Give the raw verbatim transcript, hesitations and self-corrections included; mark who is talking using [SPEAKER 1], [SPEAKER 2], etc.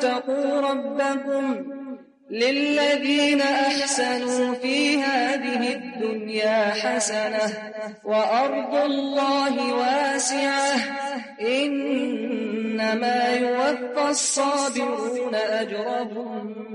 [SPEAKER 1] واتقوا ربكم للذين أحسنوا في هذه الدنيا حسنة وأرض الله واسعة إنما يوفى الصابرون أجرهم